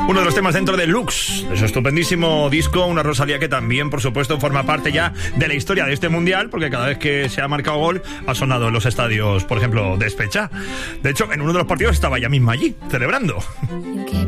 Uno de los temas dentro de Lux, de su estupendísimo disco, una Rosalía que también, por supuesto, forma parte ya de la historia de este mundial, porque cada vez que se ha marcado gol ha sonado en los estadios, por ejemplo, de Despecha. De hecho, en uno de los partidos estaba ella misma allí, celebrando.